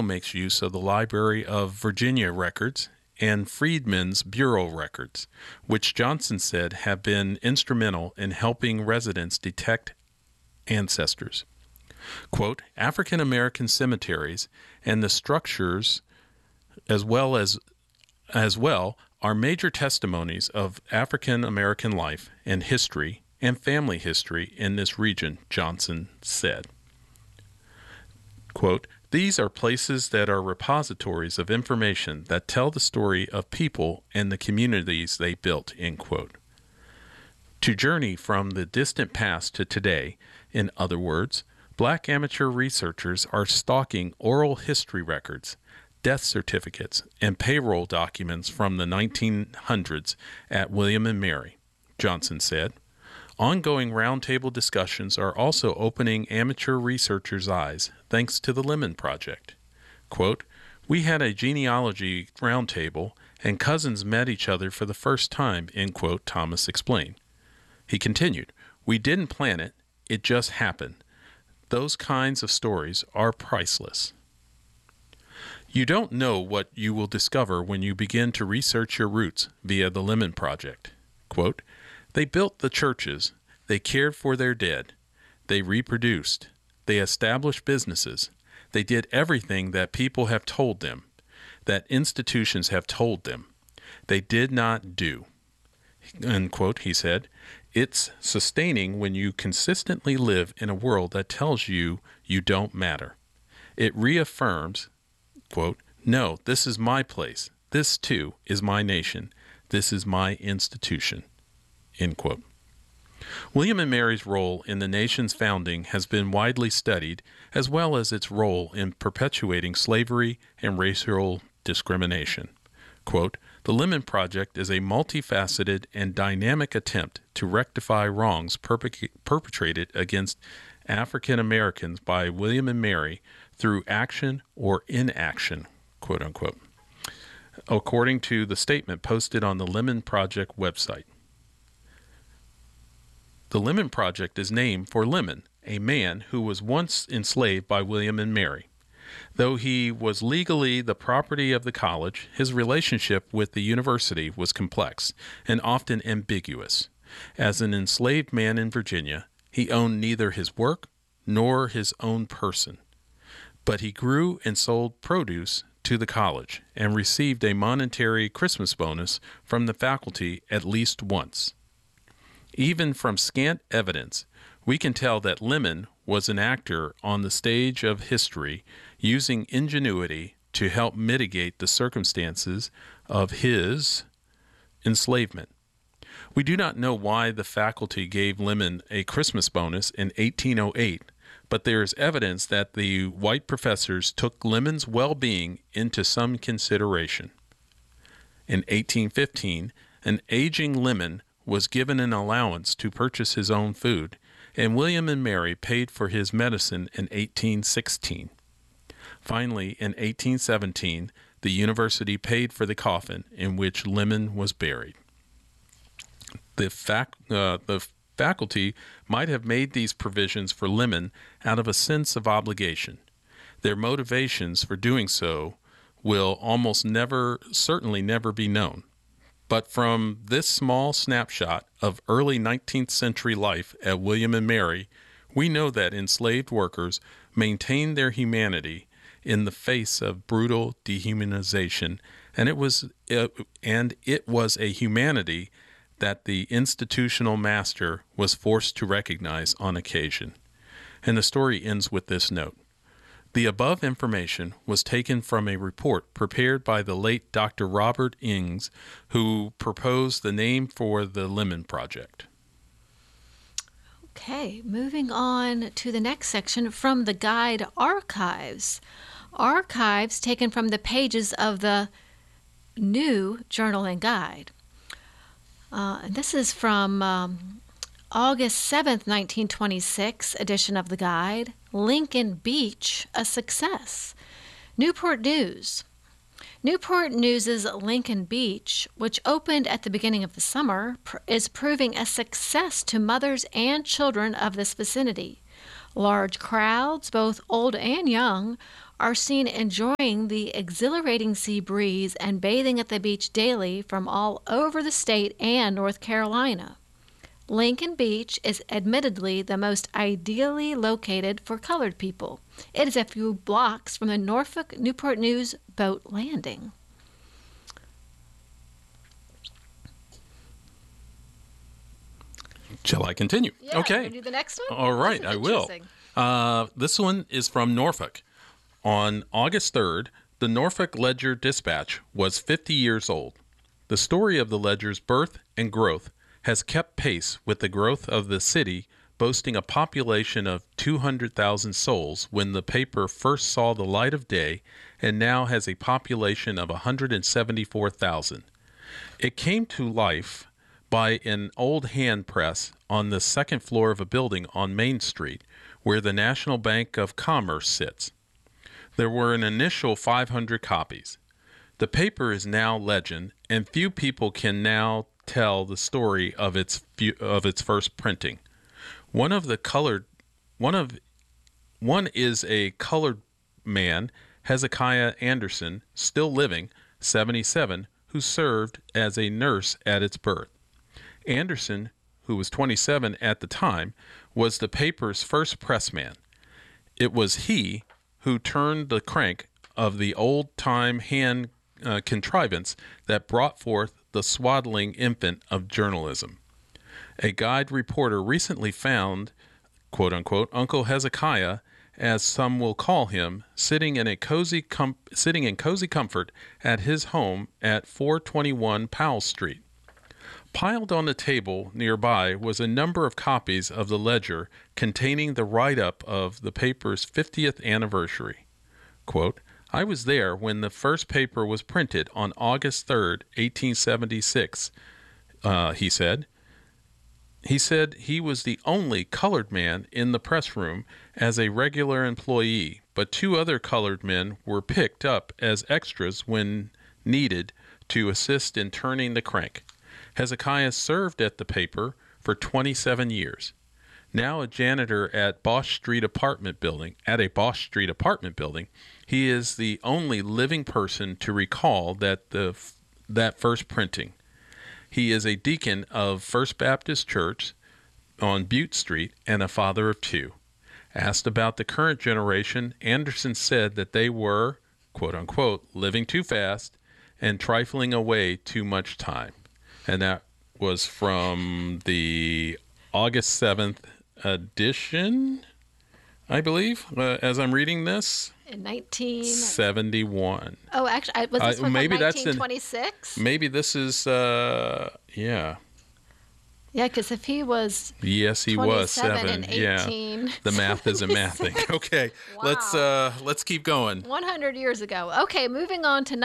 makes use of the Library of Virginia records and Freedmen's Bureau records, which Johnson said have been instrumental in helping residents detect ancestors. Quote, African American cemeteries and the structures as well are major testimonies of African American life and history and family history in this region, Johnson said. Quote, these are places that are repositories of information that tell the story of people and the communities they built, end quote. To journey from the distant past to today, in other words, Black amateur researchers are stalking oral history records, death certificates, and payroll documents from the 1900s at William and Mary, Johnson said. Ongoing roundtable discussions are also opening amateur researchers' eyes thanks to the Lemon Project. Quote, we had a genealogy roundtable and cousins met each other for the first time, end quote, Thomas explained. He continued, we didn't plan it, it just happened. Those kinds of stories are priceless. You don't know what you will discover when you begin to research your roots via the Lemon Project. Quote, they built the churches, they cared for their dead, they reproduced, they established businesses, they did everything that people have told them, that institutions have told them. They did not do. End quote, he said. It's sustaining when you consistently live in a world that tells you you don't matter. It reaffirms, quote, no, this is my place. This, too, is my nation. This is my institution. End quote. William and Mary's role in the nation's founding has been widely studied, as well as its role in perpetuating slavery and racial discrimination. Quote, the Lemon Project is a multifaceted and dynamic attempt to rectify wrongs perpetrated against African Americans by William and Mary through action or inaction, quote unquote, according to the statement posted on the Lemon Project website. The Lemon Project is named for Lemon, a man who was once enslaved by William and Mary. Though he was legally the property of the college, his relationship with the university was complex and often ambiguous. As an enslaved man in Virginia, he owned neither his work nor his own person. But he grew and sold produce to the college and received a monetary Christmas bonus from the faculty at least once. Even from scant evidence, we can tell that Lemon was an actor on the stage of history using ingenuity to help mitigate the circumstances of his enslavement. We do not know why the faculty gave Lemon a Christmas bonus in 1808, but there is evidence that the white professors took Lemon's well-being into some consideration. In 1815, an aging Lemon was given an allowance to purchase his own food, and William and Mary paid for his medicine in 1816. Finally, in 1817, the university paid for the coffin in which Lemon was buried. The faculty might have made these provisions for Lemon out of a sense of obligation. Their motivations for doing so will certainly never be known. But from this small snapshot of early 19th century life at William and Mary, we know that enslaved workers maintained their humanity in the face of brutal dehumanization, and it was a humanity that the institutional master was forced to recognize on occasion. And the story ends with this note. The above information was taken from a report prepared by the late Dr. Robert Ings, who proposed the name for the Lemon Project. Okay, moving on to the next section from the guide Archives. Archives taken from the pages of the new Journal and Guide. This is from August 7th, 1926 edition of the guide. Lincoln Beach, a success. Newport News. Newport News' Lincoln Beach, which opened at the beginning of the summer, is proving a success to mothers and children of this vicinity. Large crowds, both old and young, are seen enjoying the exhilarating sea breeze and bathing at the beach daily from all over the state and North Carolina. Lincoln Beach is admittedly the most ideally located for colored people. It is a few blocks from the Norfolk Newport News boat landing. Shall I continue? Yeah, Okay. you do the next one? All right, This is I will. interesting. This one is from Norfolk. On August 3rd, the Norfolk Ledger Dispatch was 50 years old. The story of the Ledger's birth and growth has kept pace with the growth of the city, boasting a population of 200,000 souls when the paper first saw the light of day, and now has a population of 174,000. It came to life by an old hand press on the second floor of a building on Main Street, where the National Bank of Commerce sits. There were an initial 500 copies. The paper is now legend, and few people can now tell the story of its first printing. One is a colored man, Hezekiah Anderson, still living, 77, who served as a nurse at its birth. Anderson, who was 27 at the time, was the paper's first pressman. It was he who turned the crank of the old-time hand contrivance that brought forth the swaddling infant of journalism. A guide reporter recently found, quote-unquote, Uncle Hezekiah, as some will call him, sitting in cozy comfort at his home at 421 Powell Street. Piled on the table nearby was a number of copies of the Ledger containing the write-up of the paper's 50th anniversary. Quote, I was there when the first paper was printed on August 3rd, 1876, he said. He said he was the only colored man in the press room as a regular employee, but two other colored men were picked up as extras when needed to assist in turning the crank. Hezekiah served at the paper for 27 years. Now a janitor at Bosch Street apartment building, he is the only living person to recall that first printing. He is a deacon of First Baptist Church on Butte Street and a father of two. Asked about the current generation, Anderson said that they were, quote-unquote, living too fast and trifling away too much time. And that was from the August 7th edition, I believe, as I'm reading this. In 1971. Oh, actually, was this one maybe from that's 1926? Maybe this is, yeah. Yeah, because if he was Yes, he was 27 7. and Yeah, 18, the math isn't mathing. Okay, Wow. let's keep going. 100 years ago. Okay, moving on to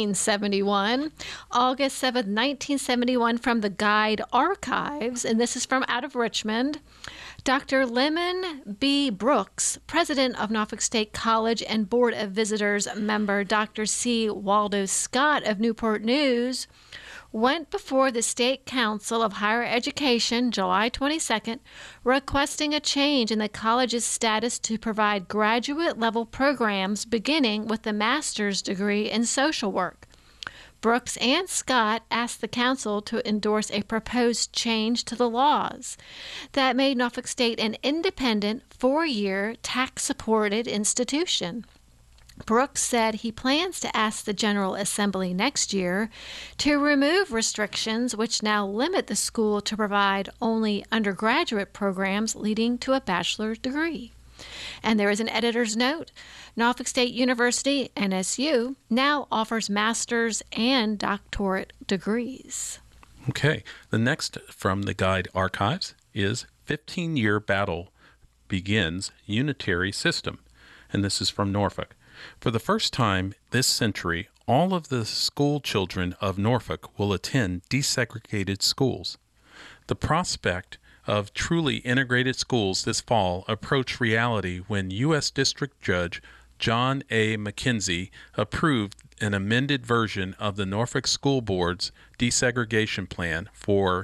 1971. August 7th, 1971, from the Guide Archives, and this is from out of Richmond. Dr. Lemon B. Brooks, president of Norfolk State College and Board of Visitors member Dr. C. Waldo Scott of Newport News, went before the State Council of Higher Education July 22nd, requesting a change in the college's status to provide graduate-level programs beginning with a master's degree in social work. Brooks and Scott asked the council to endorse a proposed change to the laws that made Norfolk State an independent, 4-year, tax-supported institution. Brooks said he plans to ask the General Assembly next year to remove restrictions which now limit the school to provide only undergraduate programs leading to a bachelor's degree. And there is an editor's note. Norfolk State University, NSU, now offers master's and doctorate degrees. Okay, the next from the Guide Archives is 15-Year Battle Begins Unitary System, and this is from Norfolk. For the first time this century, all of the school children of Norfolk will attend desegregated schools. The prospect of truly integrated schools this fall approached reality when U.S. District Judge John A. McKenzie approved an amended version of the Norfolk School Board's desegregation plan for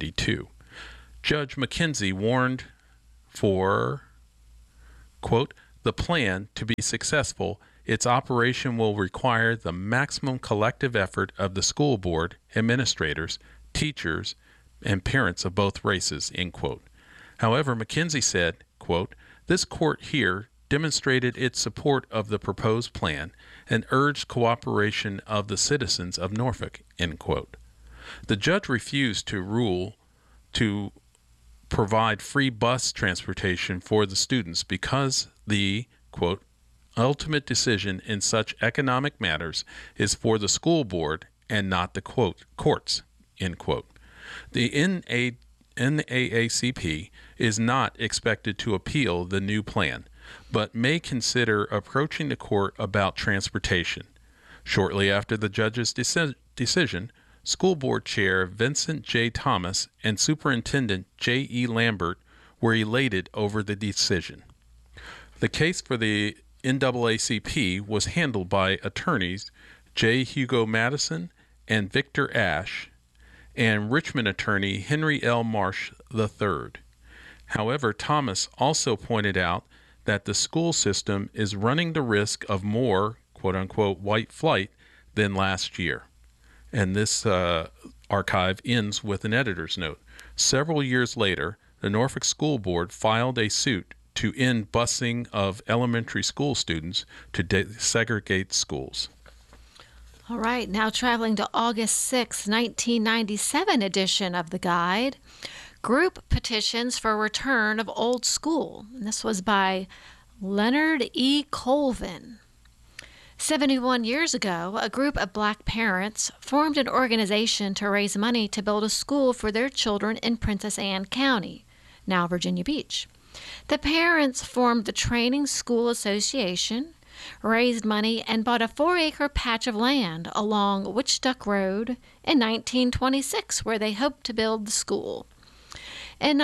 1971-1972. Judge McKenzie warned for, quote, The plan, to be successful, its operation will require the maximum collective effort of the school board, administrators, teachers, and parents of both races, end quote. However, McKenzie said, quote, "This court here demonstrated its support of the proposed plan and urged cooperation of the citizens of Norfolk," end quote. The judge refused to rule to provide free bus transportation for the students because the, quote, "ultimate decision in such economic matters is for the school board and not the, quote, courts," end quote. The NAACP is not expected to appeal the new plan, but may consider approaching the court about transportation. Shortly after the judge's decision, School Board Chair Vincent J. Thomas and Superintendent J. E. Lambert were elated over the decision. The case for the NAACP was handled by attorneys J. Hugo Madison and Victor Ashe and Richmond attorney Henry L. Marsh III. However, Thomas also pointed out that the school system is running the risk of more, quote-unquote, white flight than last year. And this archive ends with an editor's note. Several years later, the Norfolk School Board filed a suit to end busing of elementary school students to desegregate schools. All right, now traveling to August 6, 1997 edition of the guide. Group petitions for return of old school. And this was by Leonard E. Colvin. 71 years ago, a group of black parents formed an organization to raise money to build a school for their children in Princess Anne County, now Virginia Beach. The parents formed the Training School Association, raised money, and bought a 4-acre patch of land along Witchduck Road in 1926, where they hoped to build the school. In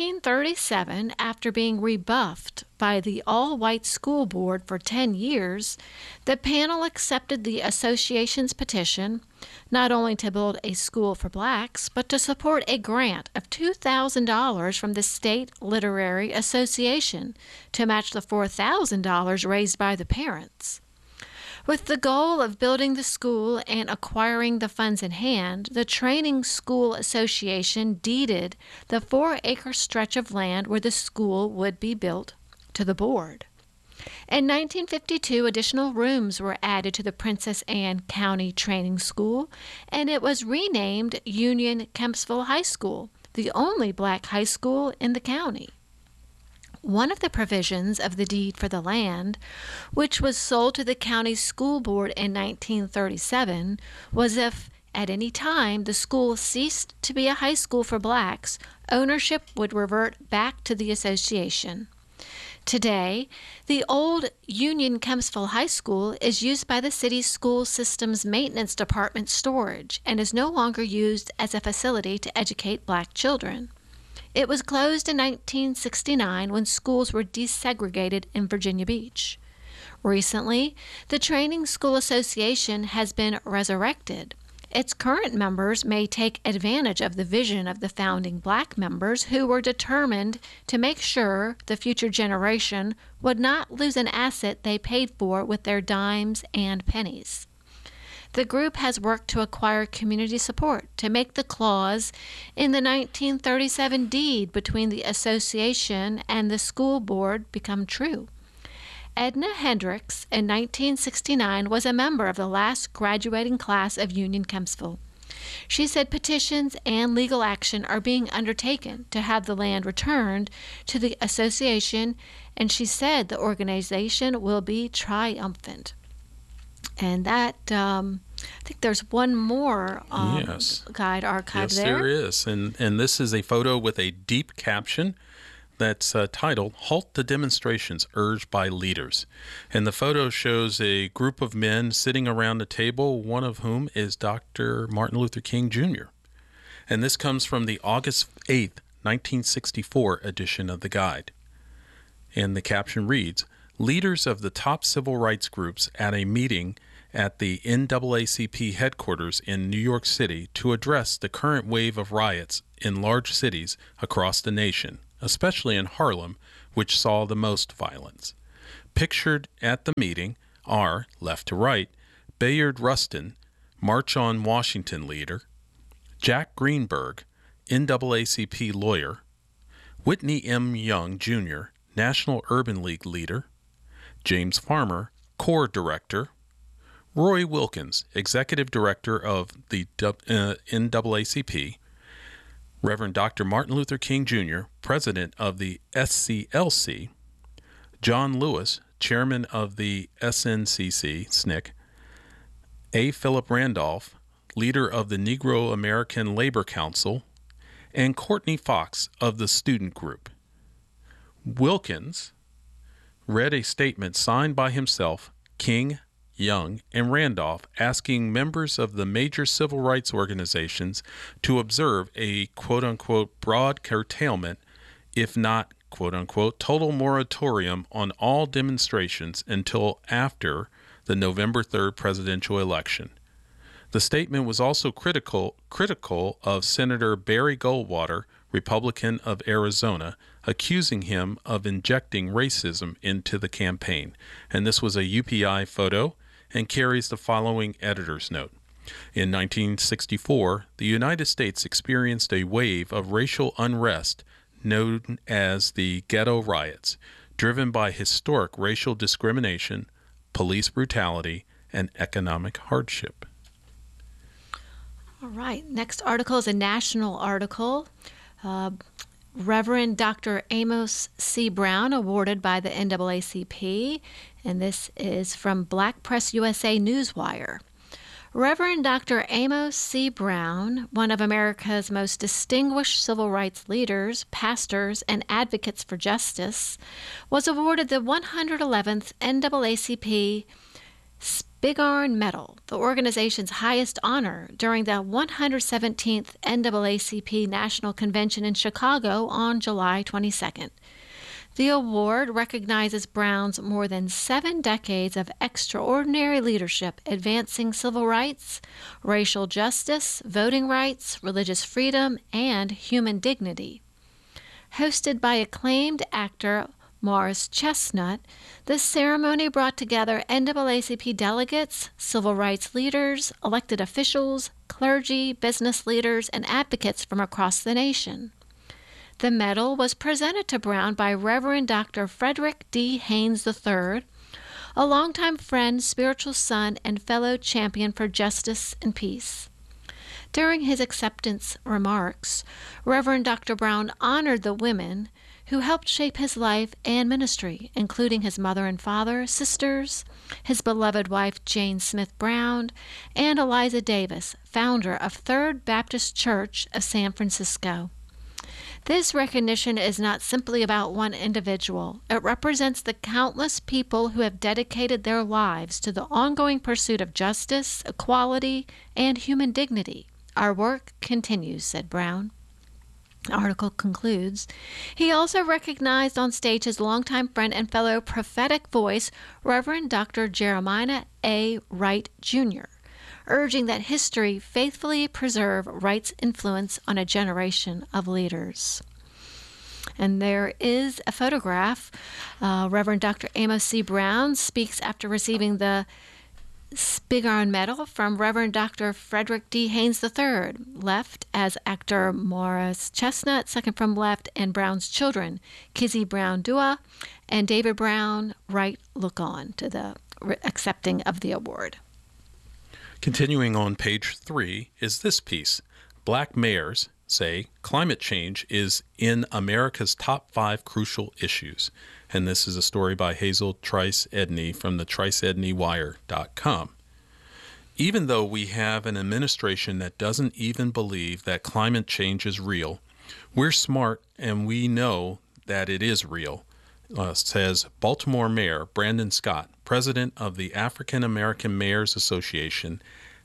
1937, after being rebuffed by the all-white school board for 10 years, the panel accepted the association's petition not only to build a school for blacks, but to support a grant of $2,000 from the State Literary Association to match the $4,000 raised by the parents. With the goal of building the school and acquiring the funds in hand, the Training School Association deeded the 4-acre stretch of land where the school would be built to the board. In 1952, additional rooms were added to the Princess Anne County Training School, and it was renamed Union Kempsville High School, the only black high school in the county. One of the provisions of the deed for the land, which was sold to the county school board in 1937, was if at any time the school ceased to be a high school for blacks, ownership would revert back to the association. Today, the old Union Kempsville High School is used by the city's school system's maintenance department storage and is no longer used as a facility to educate black children. It was closed in 1969 when schools were desegregated in Virginia Beach. Recently, the Training School Association has been resurrected. Its current members may take advantage of the vision of the founding black members who were determined to make sure the future generation would not lose an asset they paid for with their dimes and pennies. The group has worked to acquire community support to make the clause in the 1937 deed between the association and the school board become true. Edna Hendricks in 1969 was a member of the last graduating class of Union Kempsville. She said petitions and legal action are being undertaken to have the land returned to the association, and she said the organization will be triumphant. And that, I think there's one more guide archive there. Yes, there is. And this is a photo with a deep caption that's titled, "Halt the Demonstrations Urged by Leaders." And the photo shows a group of men sitting around a table, one of whom is Dr. Martin Luther King Jr. And this comes from the August 8th, 1964 edition of the guide. And the caption reads, "Leaders of the top civil rights groups at a meeting at the NAACP headquarters in New York City to address the current wave of riots in large cities across the nation, especially in Harlem, which saw the most violence. Pictured at the meeting are, left to right, Bayard Rustin, March on Washington leader, Jack Greenberg, NAACP lawyer, Whitney M. Young, Jr., National Urban League leader, James Farmer, Corps director, Roy Wilkins, executive director of the NAACP, Reverend Dr. Martin Luther King, Jr., president of the SCLC, John Lewis, chairman of the SNCC, SNCC, A. Philip Randolph, leader of the Negro American Labor Council, and Courtney Fox of the student group. Wilkins read a statement signed by himself, King, Young, and Randolph asking members of the major civil rights organizations to observe a quote-unquote broad curtailment, if not quote-unquote total moratorium on all demonstrations until after the November 3rd presidential election. The statement was also critical of Senator Barry Goldwater, Republican of Arizona, accusing him of injecting racism into the campaign. And this was a UPI photo and carries the following editor's note. In 1964, the United States experienced a wave of racial unrest known as the Ghetto Riots, driven by historic racial discrimination, police brutality, and economic hardship. All right, next article is a national article. Reverend Dr. Amos C. Brown, awarded by the NAACP, and this is from Black Press USA Newswire. Reverend Dr. Amos C. Brown, one of America's most distinguished civil rights leaders, pastors, and advocates for justice, was awarded the 111th NAACP Spingarn Medal, the organization's highest honor, during the 117th NAACP National Convention in Chicago on July 22nd. The award recognizes Brown's more than 7 decades of extraordinary leadership advancing civil rights, racial justice, voting rights, religious freedom, and human dignity. Hosted by acclaimed actor Morris Chestnut, this ceremony brought together NAACP delegates, civil rights leaders, elected officials, clergy, business leaders, and advocates from across the nation. The medal was presented to Brown by Reverend Dr. Frederick D. Haynes III, a longtime friend, spiritual son, and fellow champion for justice and peace. During his acceptance remarks, Reverend Dr. Brown honored the women who helped shape his life and ministry, including his mother and father, sisters, his beloved wife Jane Smith Brown, and Eliza Davis, founder of Third Baptist Church of San Francisco. This recognition is not simply about one individual. It represents the countless people who have dedicated their lives to the ongoing pursuit of justice, equality, and human dignity. Our work continues, said Brown. The article concludes, he also recognized on stage his longtime friend and fellow prophetic voice, Reverend Dr. Jeremiah A. Wright, Jr., urging that history faithfully preserve Wright's influence on a generation of leaders. And there is a photograph. Reverend Dr. Amos C. Brown speaks after receiving the Spingarn Medal from Reverend Dr. Frederick D. Haynes III, left as actor Morris Chestnut, second from left, and Brown's children, Kizzy Brown Dua and David Brown Wright, look on to the accepting of the award. Continuing on page 3 is this piece. Black mayors say climate change is in America's top 5 crucial issues. And this is a story by Hazel Trice Edney from the triceedneywire.com. Even though we have an administration that doesn't even believe that climate change is real, we're smart and we know that it is real, says Baltimore Mayor Brandon Scott, president of the African American Mayors Association,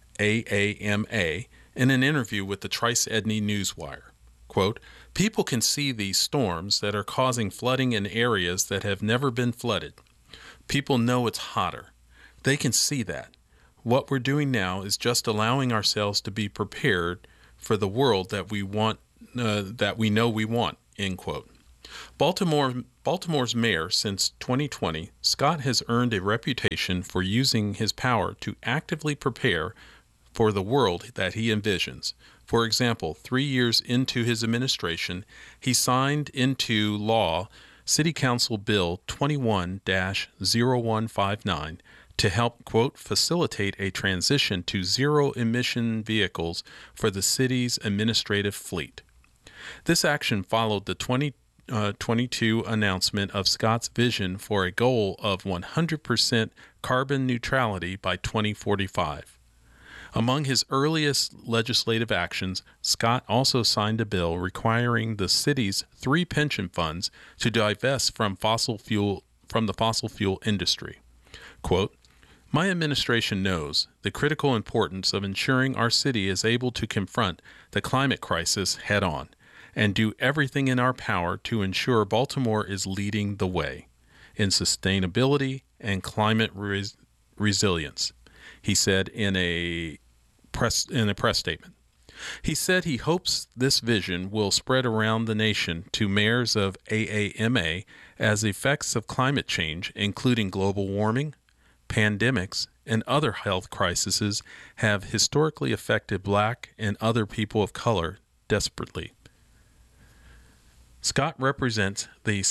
AAMA, in an interview with the Trice Edney Newswire. Quote, people can see these storms that are causing flooding in areas that have never been flooded. People know it's hotter. They can see that. What we're doing now is just allowing ourselves to be prepared for the world that we want, that we know we want, end quote. Baltimore Baltimore's mayor since 2020, Scott has earned a reputation for using his power to actively prepare for the world that he envisions. For example, 3 years into his administration, he signed into law City Council Bill 21-0159 to help, quote, facilitate a transition to zero-emission vehicles for the city's administrative fleet. This action followed the 2022 announcement of Scott's vision for a goal of 100% carbon neutrality by 2045. Among his earliest legislative actions, Scott also signed a bill requiring the city's 3 pension funds to divest from the fossil fuel industry. Quote, "My administration knows the critical importance of ensuring our city is able to confront the climate crisis head on and do everything in our power to ensure Baltimore is leading the way in sustainability and climate resilience," he said in a press statement. He said he hopes this vision will spread around the nation to mayors of AAMA as effects of climate change, including global warming, pandemics, and other health crises, have historically affected Black and other people of color desperately. Scott represents the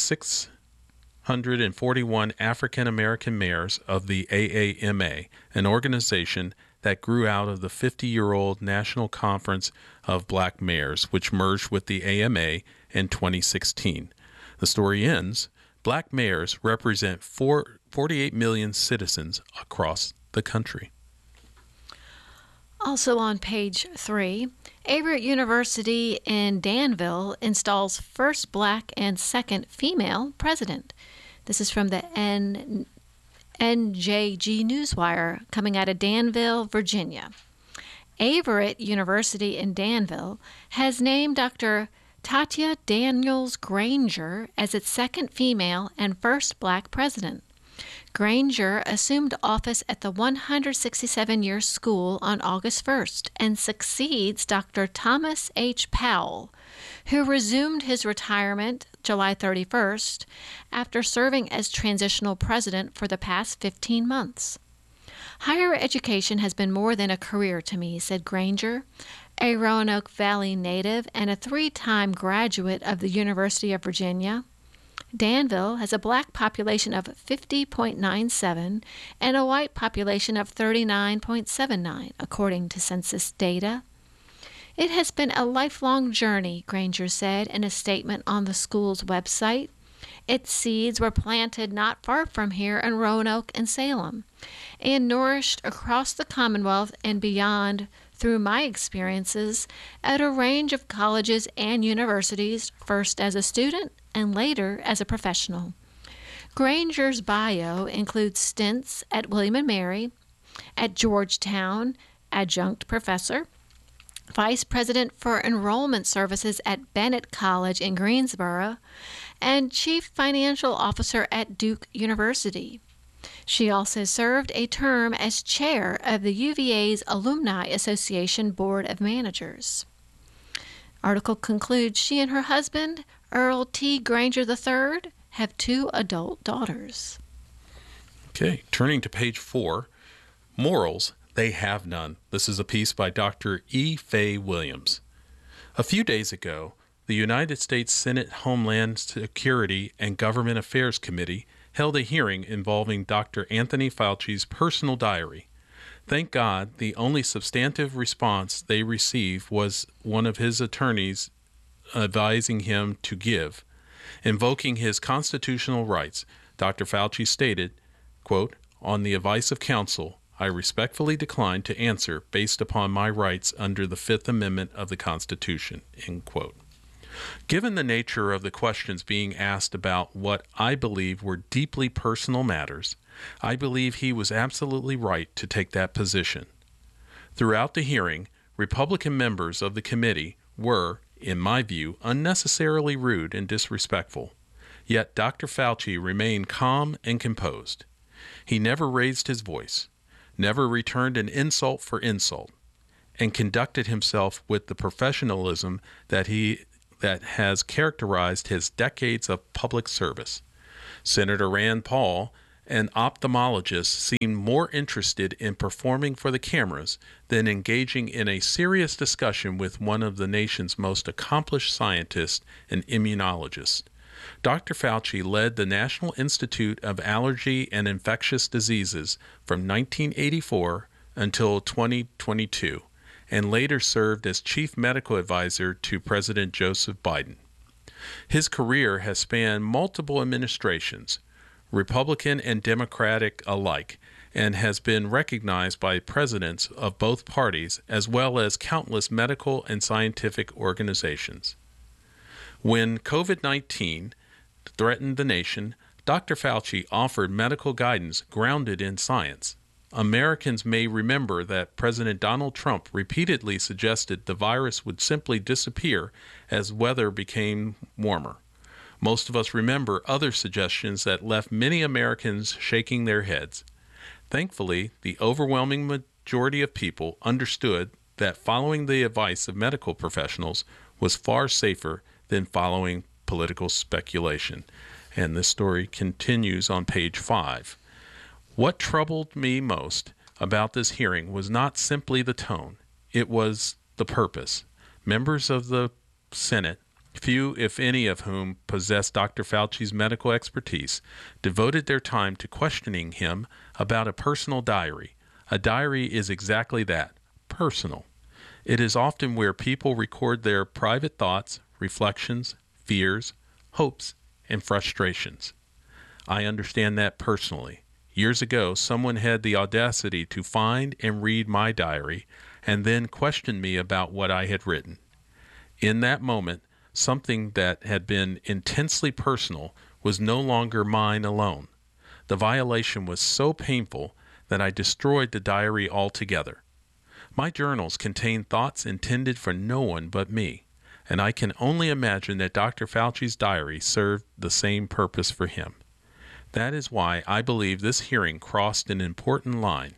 641 African American mayors of the AAMA, an organization that grew out of the 50-year-old National Conference of Black Mayors, which merged with the AMA in 2016. The story ends, Black mayors represent 48 million citizens across the country. Also on page 3, Averett University in Danville installs first Black and second female president. This is from the NJG Newswire coming out of Danville, Virginia. Averett University in Danville has named Dr. Tatia Daniels Granger as its second female and first Black president. Granger assumed office at the 167-year school on August 1st and succeeds Dr. Thomas H. Powell, who resumed his retirement July 31st after serving as transitional president for the past 15 months. "Higher education has been more than a career to me," said Granger, a Roanoke Valley native and a 3-time graduate of the University of Virginia. Danville has a Black population of 50.97 and a white population of 39.79, according to census data. "It has been a lifelong journey," Granger said in a statement on the school's website. "Its seeds were planted not far from here in Roanoke and Salem, and nourished across the Commonwealth and beyond through my experiences at a range of colleges and universities, first as a student and later as a professional." Granger's bio includes stints at William & Mary, at Georgetown, adjunct professor, vice president for enrollment services at Bennett College in Greensboro, and chief financial officer at Duke University. She also served a term as chair of the UVA's Alumni Association Board of Managers. Article concludes she and her husband, Earl T. Granger III, have 2 adult daughters. Okay, turning to page 4, Morals, They Have None. This is a piece by Dr. E. Fay Williams. A few days ago, the United States Senate Homeland Security and Government Affairs Committee held a hearing involving Dr. Anthony Fauci's personal diary. Thank God, the only substantive response they received was one of his attorneys advising him to give. Invoking his constitutional rights, Dr. Fauci stated, quote, "On the advice of counsel, I respectfully decline to answer based upon my rights under the Fifth Amendment of the Constitution," end quote. Given the nature of the questions being asked about what I believe were deeply personal matters, I believe he was absolutely right to take that position. Throughout the hearing, Republican members of the committee were, in my view, unnecessarily rude and disrespectful. Yet Dr. Fauci remained calm and composed. He never raised his voice, never returned an insult for insult, and conducted himself with the professionalism that has characterized his decades of public service. Senator Rand Paul, an ophthalmologist, seemed more interested in performing for the cameras than engaging in a serious discussion with one of the nation's most accomplished scientists and immunologists. Dr. Fauci led the National Institute of Allergy and Infectious Diseases from 1984 until 2022, and later served as chief medical advisor to President Joseph Biden. His career has spanned multiple administrations, Republican and Democratic alike, and has been recognized by presidents of both parties as well as countless medical and scientific organizations. When COVID-19 threatened the nation, Dr. Fauci offered medical guidance grounded in science. Americans may remember that President Donald Trump repeatedly suggested the virus would simply disappear as weather became warmer. Most of us remember other suggestions that left many Americans shaking their heads. Thankfully, the overwhelming majority of people understood that following the advice of medical professionals was far safer than following political speculation. And this story continues on page 5. What troubled me most about this hearing was not simply the tone, it was the purpose. Members of the Senate, few if any of whom possessed Dr. Fauci's medical expertise, devoted their time to questioning him about a personal diary. A diary is exactly that, personal. It is often where people record their private thoughts, reflections, fears, hopes, and frustrations. I understand that personally. Years ago, someone had the audacity to find and read my diary and then question me about what I had written. In that moment, something that had been intensely personal was no longer mine alone. The violation was so painful that I destroyed the diary altogether. My journals contain thoughts intended for no one but me, and I can only imagine that Dr. Fauci's diary served the same purpose for him. That is why I believe this hearing crossed an important line.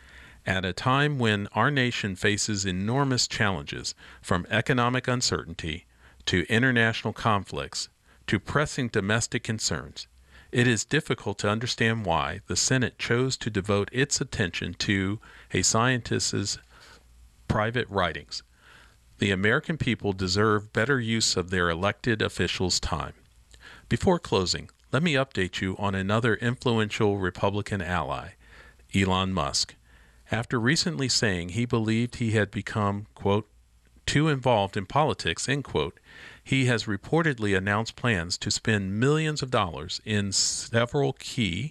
At a time when our nation faces enormous challenges, from economic uncertainty to international conflicts to pressing domestic concerns, it is difficult to understand why the Senate chose to devote its attention to a scientist's private writings. The American people deserve better use of their elected officials' time. Before closing, let me update you on another influential Republican ally, Elon Musk. After recently saying he believed he had become, quote, too involved in politics, end quote, he has reportedly announced plans to spend millions of dollars in several key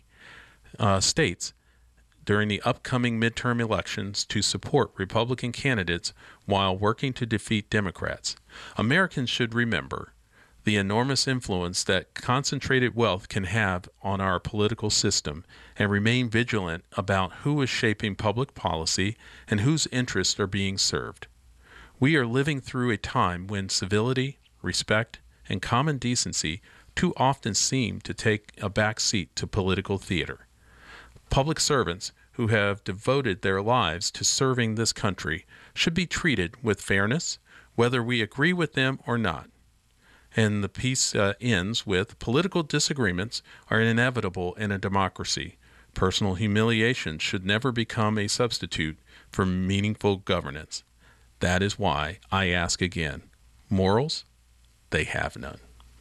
states during the upcoming midterm elections to support Republican candidates while working to defeat Democrats. Americans should remember the enormous influence that concentrated wealth can have on our political system and remain vigilant about who is shaping public policy and whose interests are being served. We are living through a time when civility, respect, and common decency too often seem to take a back seat to political theater. Public servants who have devoted their lives to serving this country should be treated with fairness, whether we agree with them or not. And the piece ends with, political disagreements are inevitable in a democracy. Personal humiliation should never become a substitute for meaningful governance. That is why I ask again, morals, they have none.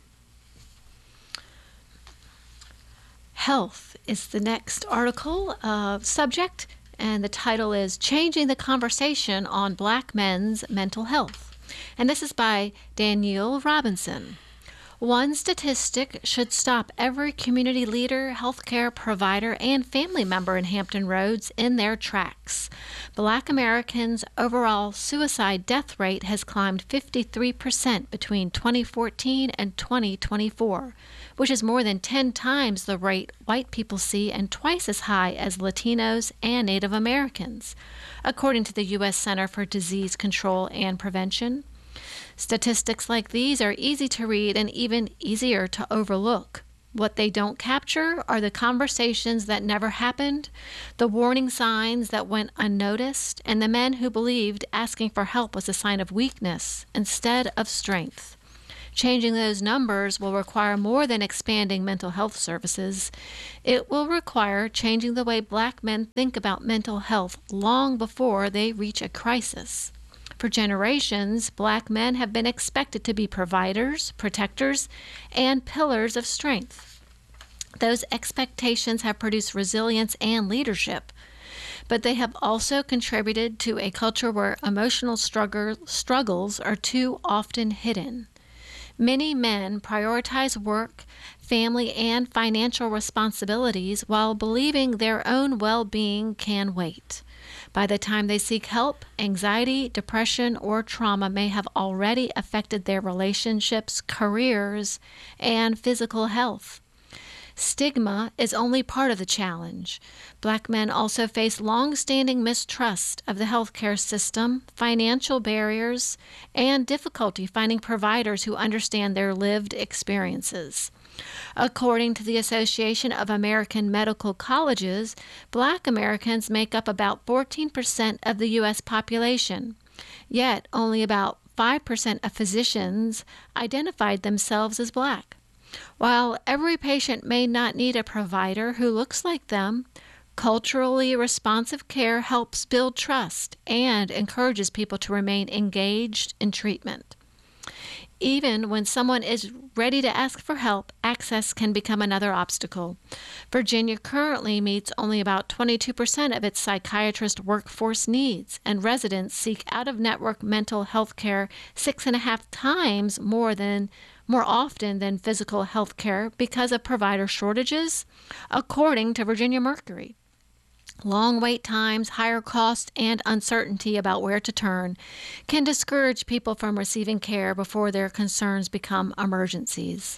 Health is the next article subject, and the title is Changing the Conversation on Black Men's Mental Health. And this is by Danielle Robinson. One statistic should stop every community leader, healthcare provider, and family member in Hampton Roads in their tracks. Black Americans' overall suicide death rate has climbed 53% between 2014 and 2024, which is more than 10 times the rate white people see and twice as high as Latinos and Native Americans, according to the U.S. Center for Disease Control and Prevention. Statistics like these are easy to read and even easier to overlook. What they don't capture are the conversations that never happened, the warning signs that went unnoticed, and the men who believed asking for help was a sign of weakness instead of strength. Changing those numbers will require more than expanding mental health services. It will require changing the way Black men think about mental health long before they reach a crisis. For generations, Black men have been expected to be providers, protectors, and pillars of strength. Those expectations have produced resilience and leadership, but they have also contributed to a culture where emotional struggles are too often hidden. Many men prioritize work, family, and financial responsibilities while believing their own well-being can wait. By the time they seek help, anxiety, depression, or trauma may have already affected their relationships, careers, and physical health. Stigma is only part of the challenge. Black men also face long-standing mistrust of the healthcare system, financial barriers, and difficulty finding providers who understand their lived experiences. According to the Association of American Medical Colleges, Black Americans make up about 14% of the U.S. population, yet only about 5% of physicians identified themselves as Black. While every patient may not need a provider who looks like them, culturally responsive care helps build trust and encourages people to remain engaged in treatment. Even when someone is ready to ask for help, access can become another obstacle. Virginia currently meets only about 22% of its psychiatrist workforce needs, and residents seek out-of-network mental health care 6.5 times more often than physical health care because of provider shortages, according to Virginia Mercury. Long wait times, higher costs, and uncertainty about where to turn can discourage people from receiving care before their concerns become emergencies.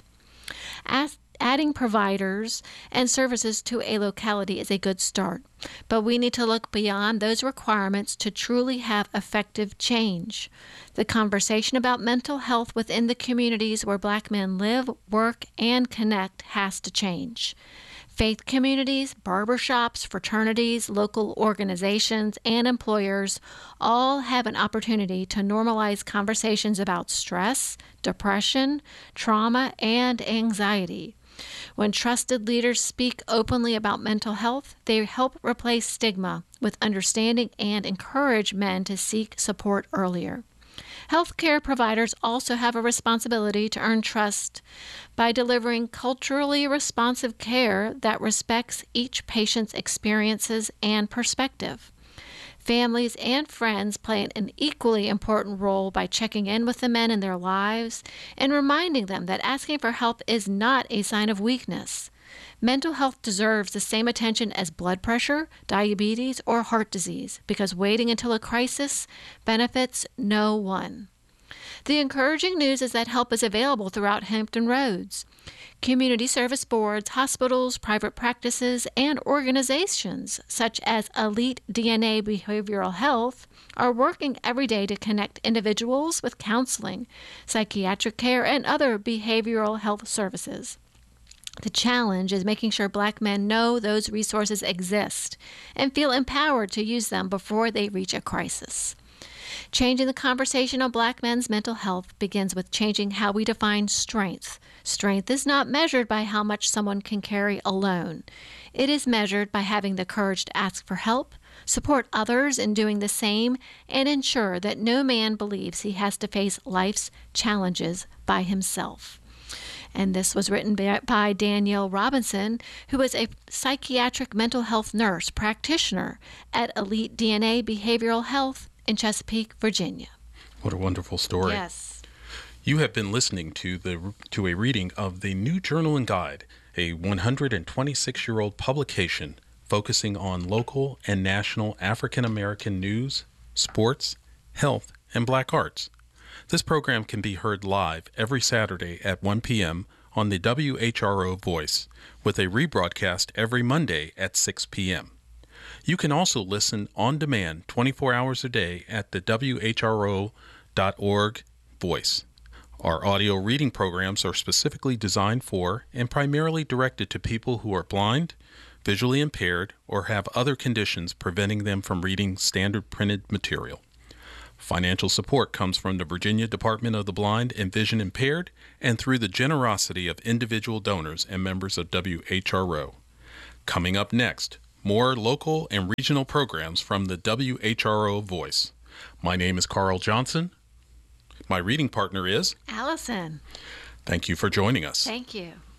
Adding providers and services to a locality is a good start, but we need to look beyond those requirements to truly have effective change. The conversation about mental health within the communities where Black men live, work, and connect has to change. Faith communities, barbershops, fraternities, local organizations, and employers all have an opportunity to normalize conversations about stress, depression, trauma, and anxiety. When trusted leaders speak openly about mental health, they help replace stigma with understanding and encourage men to seek support earlier. Healthcare providers also have a responsibility to earn trust by delivering culturally responsive care that respects each patient's experiences and perspective. Families and friends play an equally important role by checking in with the men in their lives and reminding them that asking for help is not a sign of weakness. Mental health deserves the same attention as blood pressure, diabetes, or heart disease because waiting until a crisis benefits no one. The encouraging news is that help is available throughout Hampton Roads. Community service boards, hospitals, private practices, and organizations such as Elite DNA Behavioral Health are working every day to connect individuals with counseling, psychiatric care, and other behavioral health services. The challenge is making sure Black men know those resources exist and feel empowered to use them before they reach a crisis. Changing the conversation on Black men's mental health begins with changing how we define strength. Strength is not measured by how much someone can carry alone. It is measured by having the courage to ask for help, support others in doing the same, and ensure that no man believes he has to face life's challenges by himself. And this was written by Danielle Robinson, who is a psychiatric mental health nurse practitioner at Elite DNA Behavioral Health in Chesapeake, Virginia. What a wonderful story. Yes. You have been listening to a reading of the New Journal and Guide, a 126-year-old publication focusing on local and national African American news, sports, health, and Black arts. This program can be heard live every Saturday at 1 p.m. on the WHRO Voice, with a rebroadcast every Monday at 6 p.m. You can also listen on demand 24 hours a day at the WHRO.org Voice. Our audio reading programs are specifically designed for and primarily directed to people who are blind, visually impaired, or have other conditions preventing them from reading standard printed material. Financial support comes from the Virginia Department of the Blind and Vision Impaired and through the generosity of individual donors and members of WHRO. Coming up next, more local and regional programs from the WHRO Voice. My name is Carl Johnson. My reading partner is Allison. Thank you for joining us. Thank you.